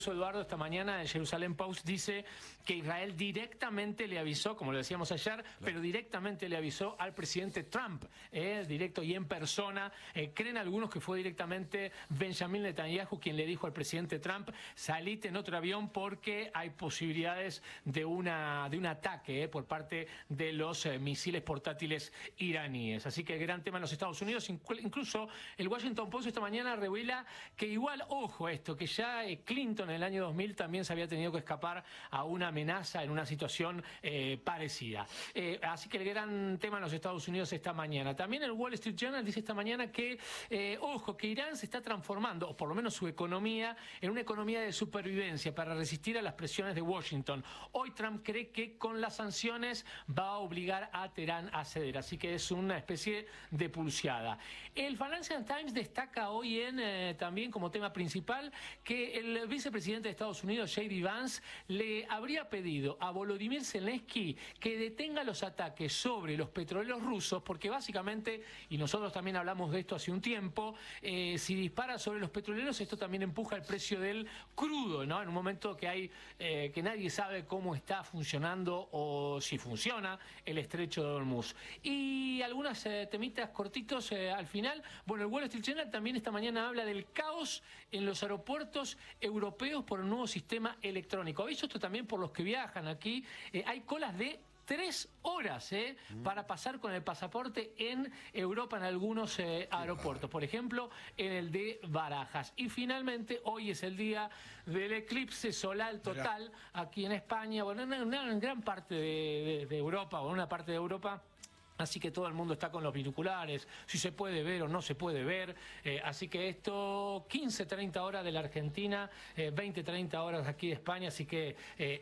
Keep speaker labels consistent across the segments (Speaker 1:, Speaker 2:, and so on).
Speaker 1: Eduardo, esta mañana en Jerusalem Post dice que Israel directamente le avisó, como lo decíamos ayer, pero directamente le avisó al presidente Trump, directo y en persona. Creen algunos que fue directamente Benjamin Netanyahu quien le dijo al presidente Trump: salite en otro avión porque hay posibilidades de un ataque por parte de los misiles portátiles iraníes. Así que el gran tema en los Estados Unidos. Incluso el Washington Post esta mañana revela que igual, ojo esto, que ya Clinton en el año 2000 también se había tenido que escapar a una amenaza en una situación parecida. Así que el gran tema en los Estados Unidos esta mañana. También el Wall Street Journal dice esta mañana que, ojo, que Irán se está transformando, o por lo menos su economía, en una economía de supervivencia para resistir a las presiones de Washington. Hoy Trump cree que con las sanciones va a obligar a Teherán a ceder, así que es una especie de pulseada. El Financial Times destaca hoy también como tema principal que el vicepresidente de Estados Unidos, J.D. Vance, le habría pedido a Volodymyr Zelensky que detenga los ataques sobre los petroleros rusos, porque básicamente, y nosotros también hablamos de esto hace un tiempo, si dispara sobre los petroleros, esto también empuja el precio del crudo, ¿no? En un momento que hay que nadie sabe cómo está funcionando o si funciona el estrecho de Hormuz. Y algunas temitas cortitos al final. Bueno, el Wall Street Journal también esta mañana habla del caos en los aeropuertos europeos por un nuevo sistema electrónico. Aviso esto también por los que viajan aquí. Hay colas de 3 horas para pasar con el pasaporte en Europa en algunos aeropuertos, por ejemplo en el de Barajas. Y finalmente hoy es el día del eclipse solar total aquí en España, bueno, en una gran parte de Europa, o en una parte de Europa. Así que todo el mundo está con los binoculares, si se puede ver o no se puede ver. Así que esto, 15-30 horas de la Argentina, 20-30 horas aquí de España. Así que,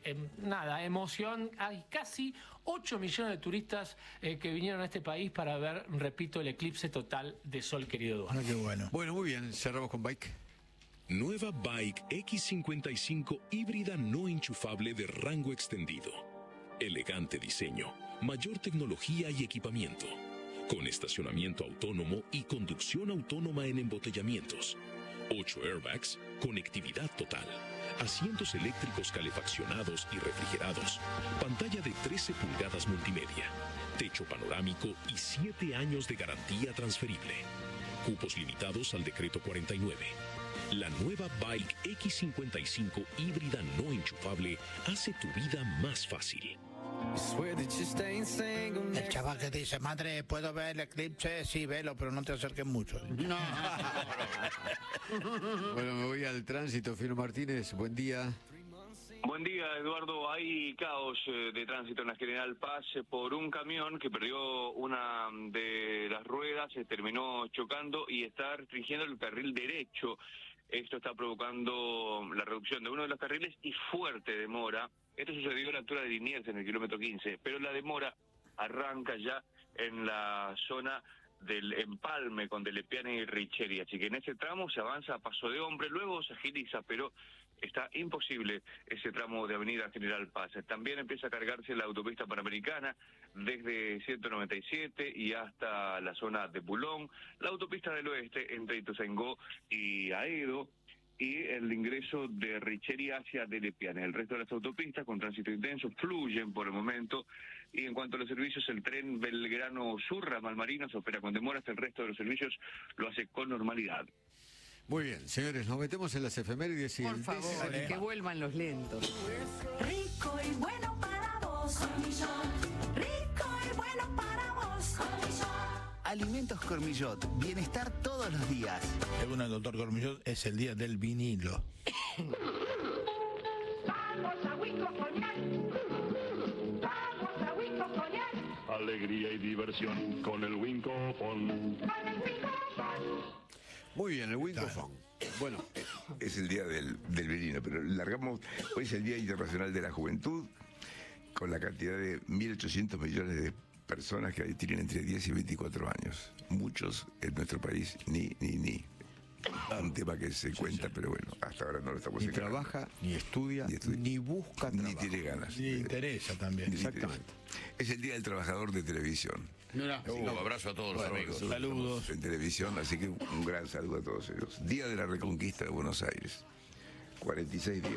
Speaker 1: nada, emoción. Hay casi 8 millones de turistas que vinieron a este país para ver, repito, el eclipse total de sol, querido Eduardo.
Speaker 2: Qué bueno.
Speaker 3: Bueno, muy bien, cerramos con Bike.
Speaker 4: Nueva Bike X55 híbrida no enchufable de rango extendido. Elegante diseño, mayor tecnología y equipamiento, con estacionamiento autónomo y conducción autónoma en embotellamientos, 8 airbags, conectividad total, asientos eléctricos calefaccionados y refrigerados, pantalla de 13 pulgadas multimedia, techo panorámico y 7 años de garantía transferible. Cupos limitados al decreto 49. La nueva Bike X55 híbrida no enchufable hace tu vida más fácil.
Speaker 2: El chaval que dice: madre, ¿puedo ver el eclipse? Sí, velo, pero no te acerques mucho.
Speaker 3: No. Bueno, me voy al tránsito. Fino Martínez, buen día.
Speaker 5: Buen día, Eduardo. Hay caos de tránsito en la General Paz por un camión que perdió una de las ruedas, se terminó chocando y está restringiendo el carril derecho. Esto está provocando la reducción de uno de los carriles y fuerte demora. Esto sucedió a la altura de Liniers, en el kilómetro 15, pero la demora arranca ya en la zona del empalme con Delepiane y Richeria. Así que en ese tramo se avanza a paso de hombre, luego se agiliza, pero está imposible ese tramo de Avenida General Paz. También empieza a cargarse la autopista panamericana desde 197 y hasta la zona de Bulón, la autopista del oeste entre Ituzaingó y Aedo, y el ingreso de Richeria hacia Delepiane. El resto de las autopistas con tránsito intenso fluyen por el momento. Y en cuanto a los servicios, el tren Belgrano Sur, Ramal Marino, se opera con demoras. El resto de los servicios lo hace con normalidad.
Speaker 3: Muy bien, señores, nos metemos en las efemérides y
Speaker 6: por favor, que vuelvan los lentos.
Speaker 7: Rico y bueno para vos, Cormillot. Rico y bueno para vos, Cormillot.
Speaker 8: Alimentos Cormillot, bienestar todos los días.
Speaker 2: Según el doctor Cormillot, es el día del vinilo.
Speaker 7: Vamos a Huico Coñac. Vamos a Huico Coñac.
Speaker 9: Alegría y diversión con el Winco Phone.
Speaker 7: Con el Huico Phone.
Speaker 3: Muy bien, el Wincofón. Bueno,
Speaker 10: es el día del vinilo, pero largamos. Hoy es el Día Internacional de la Juventud, con la cantidad de 1.800 millones de personas que tienen entre 10 y 24 años. Muchos en nuestro país ni. Un tema que se cuenta, pero bueno, hasta ahora no lo estamos
Speaker 3: ni trabaja, ni estudia, ni busca trabajo.
Speaker 10: Ni tiene ganas.
Speaker 2: Ni interesa también.
Speaker 3: Exactamente.
Speaker 10: Es el Día del Trabajador de Televisión.
Speaker 9: Un abrazo a todos los amigos.
Speaker 2: Saludos.
Speaker 10: En televisión, así que un gran saludo a todos ellos. Día de la Reconquista de Buenos Aires. 46 días.